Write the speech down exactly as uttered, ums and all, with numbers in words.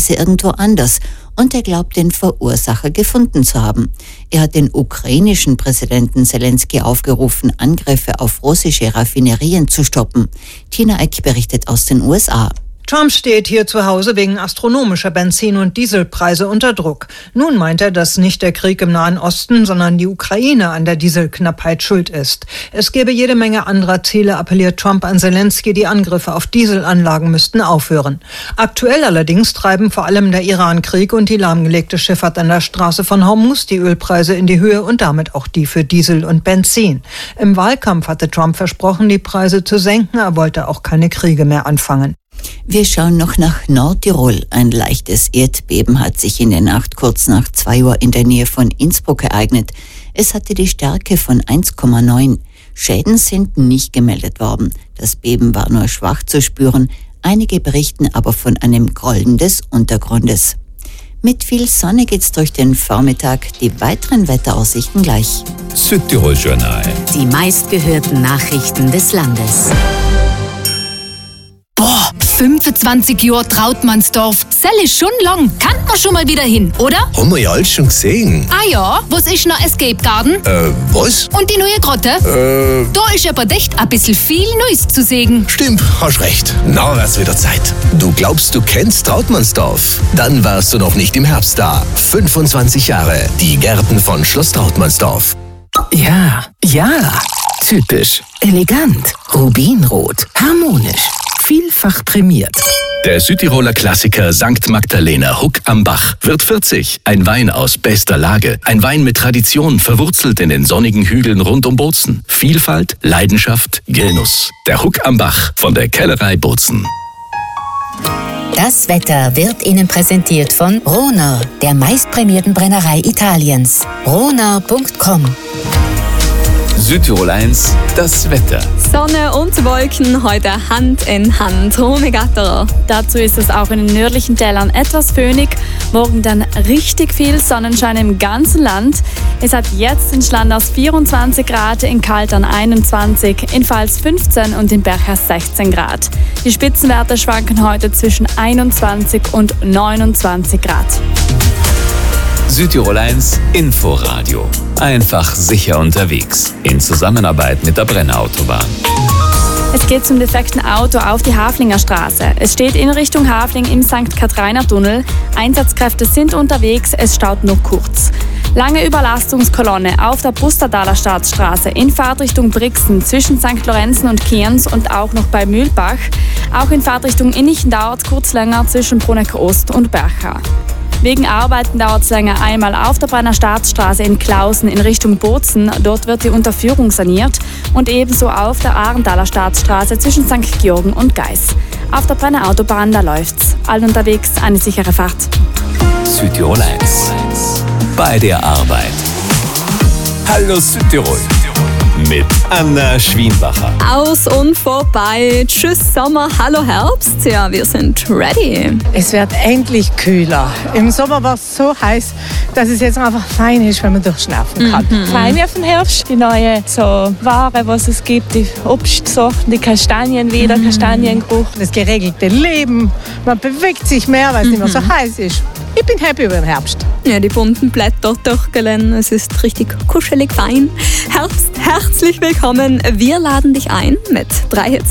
Ölpreise irgendwo anders und er glaubt, den Verursacher gefunden zu haben. Er hat den ukrainischen Präsidenten Zelensky aufgerufen, Angriffe auf russische Raffinerien zu stoppen. Tina Eck berichtet aus den U S A. Trump steht hier zu Hause wegen astronomischer Benzin- und Dieselpreise unter Druck. Nun meint er, dass nicht der Krieg im Nahen Osten, sondern die Ukraine an der Dieselknappheit schuld ist. Es gäbe jede Menge anderer Ziele, appelliert Trump an Zelensky, die Angriffe auf Dieselanlagen müssten aufhören. Aktuell allerdings treiben vor allem der Irankrieg und die lahmgelegte Schifffahrt an der Straße von Hormuz die Ölpreise in die Höhe und damit auch die für Diesel und Benzin. Im Wahlkampf hatte Trump versprochen, die Preise zu senken, er wollte auch keine Kriege mehr anfangen. Wir schauen noch nach Nordtirol. Ein leichtes Erdbeben hat sich in der Nacht kurz nach zwei Uhr in der Nähe von Innsbruck ereignet. Es hatte die Stärke von eins Komma neun. Schäden sind nicht gemeldet worden. Das Beben war nur schwach zu spüren. Einige berichten aber von einem Grollen des Untergrundes. Mit viel Sonne geht's durch den Vormittag. Die weiteren Wetteraussichten gleich. Südtirol-Journal. Die meistgehörten Nachrichten des Landes. Boah, fünfundzwanzig Jahre Trautmannsdorf. Sell ist schon lang. Kann man schon mal wieder hin, oder? Haben wir ja alles schon gesehen. Ah ja, was ist noch Escape Garden? Äh, was? Und die neue Grotte? Äh... Da ist aber echt ein bisschen viel Neues zu sehen. Stimmt, hast recht. Na, wär's wieder Zeit. Du glaubst, du kennst Trautmannsdorf? Dann warst du noch nicht im Herbst da. fünfundzwanzig Jahre. Die Gärten von Schloss Trautmannsdorf. Ja, ja. Typisch. Elegant. Rubinrot. Harmonisch. Vielfach prämiert. Der Südtiroler Klassiker Sankt Magdalena Huck am Bach wird vierzig. Ein Wein aus bester Lage. Ein Wein mit Tradition, verwurzelt in den sonnigen Hügeln rund um Bozen. Vielfalt, Leidenschaft, Genuss. Der Huck am Bach von der Kellerei Bozen. Das Wetter wird Ihnen präsentiert von Ronau, der meistprämierten Brennerei Italiens. ronau punkt com. Südtirol eins, das Wetter. Sonne und Wolken heute Hand in Hand. Ohne Gatterer. Dazu ist es auch in den nördlichen Tälern etwas föhnig. Morgen dann richtig viel Sonnenschein im ganzen Land. Es hat jetzt in Schlanders vierundzwanzig Grad, in Kaltern einundzwanzig, in Pfalz fünfzehn und in Berchas sechzehn Grad. Die Spitzenwerte schwanken heute zwischen einundzwanzig und neunundzwanzig Grad. Südtirol eins Inforadio. Einfach sicher unterwegs. In Zusammenarbeit mit der Brenner Autobahn. Es geht zum defekten Auto auf die Haflinger Straße. Es steht in Richtung Hafling im Sankt Kathariner Tunnel. Einsatzkräfte sind unterwegs, es staut nur kurz. Lange Überlastungskolonne auf der Pustertaler Staatsstraße in Fahrtrichtung Brixen zwischen Sankt Lorenzen und Kienz und auch noch bei Mühlbach. Auch in Fahrtrichtung Innichen dauert es kurz länger zwischen Bruneck Ost und Bercha. Wegen Arbeiten dauert es länger einmal auf der Brenner Staatsstraße in Klausen in Richtung Bozen. Dort wird die Unterführung saniert. Und ebenso auf der Arendtaler Staatsstraße zwischen Sankt Georgen und Geis. Auf der Brenner Autobahn, da läuft's. Allen unterwegs eine sichere Fahrt. Südtirol eins. Bei der Arbeit. Hallo Südtirol. Mit Anna Schwienbacher. Aus und vorbei. Tschüss Sommer, hallo Herbst. Ja, wir sind ready. Es wird endlich kühler. Im Sommer war es so heiß, dass es jetzt einfach fein ist, wenn man durchschnaufen kann. Mhm. Freuen wir auf den Herbst. Die neue so Ware, was es gibt, die Obstsorten, die Kastanien wieder, mhm. Kastaniengeruch. Das geregelte Leben. Man bewegt sich mehr, weil es mhm. nicht mehr so heiß ist. Ich bin happy über den Herbst. Ja, die bunten Blätter durchgeln. Es ist richtig kuschelig fein. Herbst, herzlich willkommen. Wir laden dich ein mit drei Hits